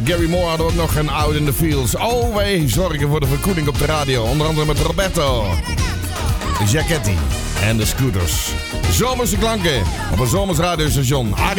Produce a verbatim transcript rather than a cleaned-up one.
Gary Moore hadden we ook nog een Out in the Fields. Oh, wij zorgen voor de verkoeling op de radio. Onder andere met Roberto, Giacchetti en de Scooters. Zomerse klanken op een zomers radiostation.